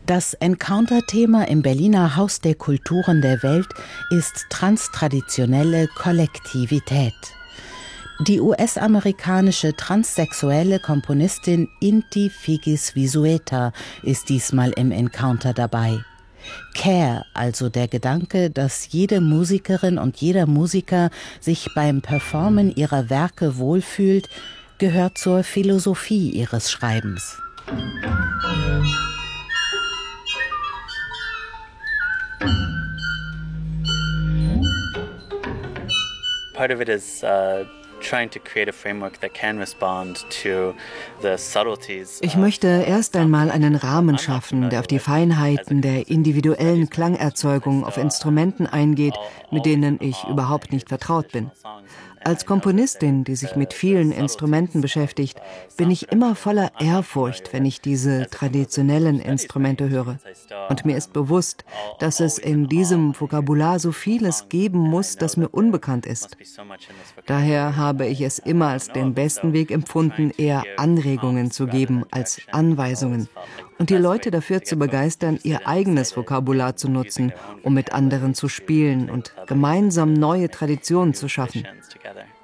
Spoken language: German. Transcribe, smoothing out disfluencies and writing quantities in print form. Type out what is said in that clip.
Das Encounter-Thema im Berliner Haus der Kulturen der Welt ist transtraditionelle Kollektivität. Die US-amerikanische transsexuelle Komponistin Inti Figis Vizueta ist diesmal im Encounter dabei. Care, also der Gedanke, dass jede Musikerin und jeder Musiker sich beim Performen ihrer Werke wohlfühlt, gehört zur Philosophie ihres Schreibens. Part of it is trying to create a framework that can respond to the subtleties. Ich möchte erst einmal einen Rahmen schaffen, der auf die Feinheiten der individuellen Klangerzeugung auf Instrumenten eingeht, mit denen ich überhaupt nicht vertraut bin. Als Komponistin, die sich mit vielen Instrumenten beschäftigt, bin ich immer voller Ehrfurcht, wenn ich diese traditionellen Instrumente höre. Und mir ist bewusst, dass es in diesem Vokabular so vieles geben muss, das mir unbekannt ist. Daher habe ich es immer als den besten Weg empfunden, eher Anregungen zu geben als Anweisungen und die Leute dafür zu begeistern, ihr eigenes Vokabular zu nutzen, um mit anderen zu spielen und gemeinsam neue Traditionen zu schaffen.